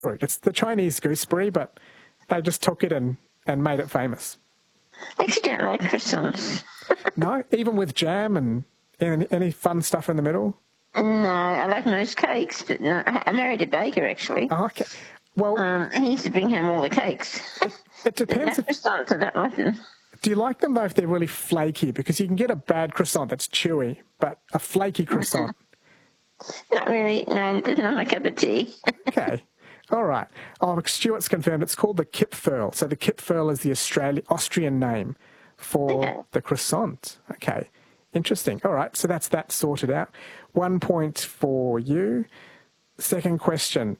fruit. It's the Chinese gooseberry, but they just took it and made it famous. I actually don't like croissants. No? Even with jam and any fun stuff in the middle? No, I like most cakes, but no, I married a baker, actually. Oh, okay. Well, he used to bring home all the cakes. it depends. Croissants, I don't like them. Do you like them, though, if they're really flaky? Because you can get a bad croissant that's chewy, but a flaky croissant. Not really. No, it's not my cup of tea. Okay. All right. Oh, Stuart's confirmed it's called the Kipferl. So the Kipferl is the Austrian name for the croissant. Okay. Interesting. All right. So that's that sorted out. 1 point for you. Second question.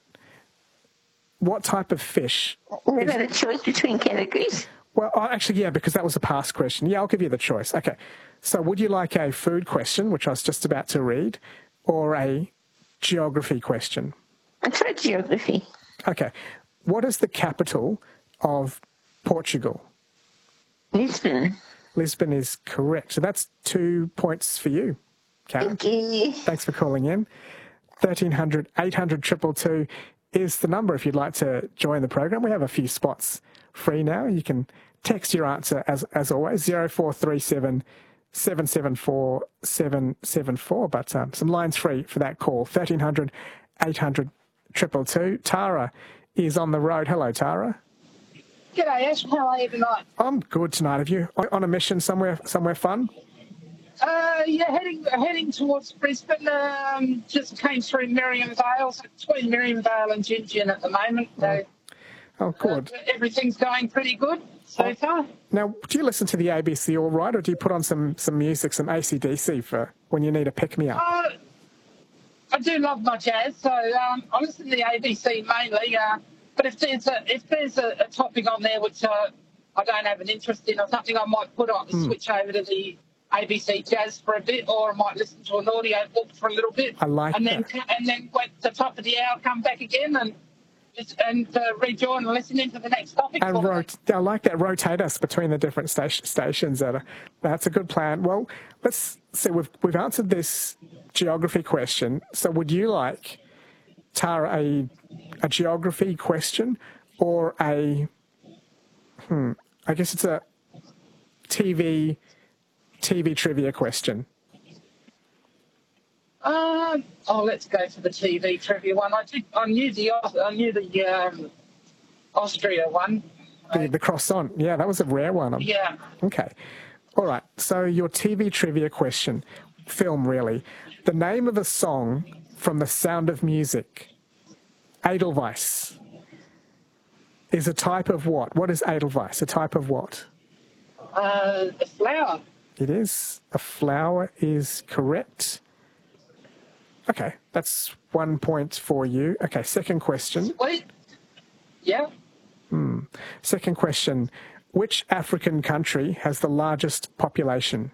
What type of fish? We've got a choice between categories. Well, actually, yeah, because that was a past question. Yeah, I'll give you the choice. Okay. So would you like a food question, which I was just about to read, or a geography question? I'll try geography. Okay. What is the capital of Portugal? Lisbon. Lisbon is correct. So that's 2 points for you, Karen. Thank you. Thanks for calling in. 1300 800 222 is the number if you'd like to join the program. We have a few spots free now. You can text your answer as always, 0437 774 774. But some lines free for that call, 1300 800 222. Tara is on the road. Hello, Tara. G'day, Ash. How are you tonight? I'm good tonight. Have you on a mission somewhere fun? Yeah, heading towards Brisbane. Just came through Miriamvale, so between Miriamvale and Gingin at the moment. So, oh, good. Everything's going pretty good so far. Now, do you listen to the ABC all right, or do you put on some music, some AC/DC for when you need a pick-me-up? I do love my jazz, so I listen to the ABC mainly. But if there's a topic on there which I don't have an interest in or something, I might put on switch over to the ABC Jazz for a bit, or I might listen to an audio book for a little bit. I like and that. And then at the top of the hour, come back again and rejoin and listen into the next topic. I like that. Rotate us between the different stations. That's a good plan. Well, let's see. We've answered this geography question. So would you like, Tara, a geography question or I guess it's a TV trivia question? Let's go for the TV trivia one. I knew the Austria one. The croissant. Yeah, that was a rare one. Yeah. Okay. All right. So your TV trivia question, film really. The name of a song from The Sound of Music, Edelweiss, is a type of what? What is Edelweiss? A type of what? A flower. It is. A flower is correct. Okay, that's 1 point for you. Okay, second question. Sweet. Yeah. Second question. Which African country has the largest population?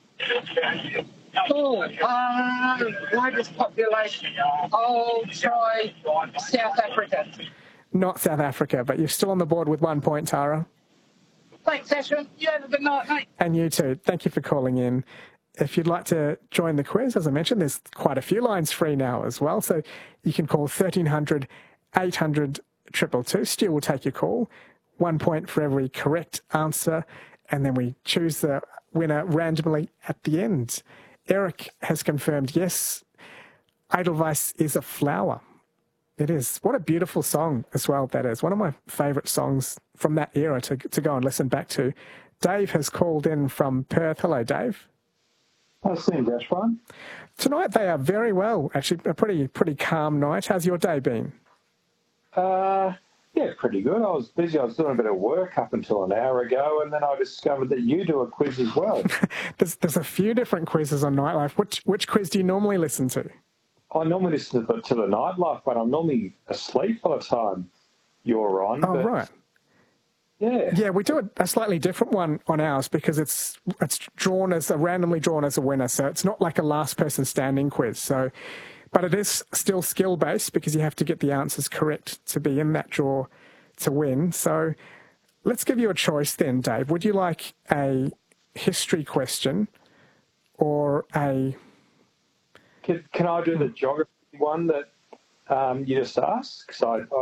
Largest population. I'll try South Africa. Not South Africa, but you're still on the board with 1 point, Tara. Thanks, Asher. You have a good night, mate. And you too. Thank you for calling in. If you'd like to join the quiz, as I mentioned, there's quite a few lines free now as well. So you can call 1300 800 222. Stu will take your call. 1 point for every correct answer. And then we choose the winner randomly at the end. Eric has confirmed, yes, Edelweiss is a flower. It is. What a beautiful song as well that is. One of my favourite songs from that era to go and listen back to. Dave has called in from Perth. Hello, Dave. How's things, Ashwan? Tonight they are very well. Actually, a pretty calm night. How's your day been? Yeah, pretty good. I was busy. I was doing a bit of work up until an hour ago, and then I discovered that you do a quiz as well. There's a few different quizzes on Nightlife. Which quiz do you normally listen to? I normally listen to the Nightlife, but I'm normally asleep by the time you're on. Oh, right. Yeah. Yeah, we do a slightly different one on ours because it's randomly drawn as a winner, so it's not like a last person standing quiz. So, but it is still skill based because you have to get the answers correct to be in that draw to win. So, let's give you a choice then, Dave. Would you like a history question or a? Can I do the geography one that you just asked? Because I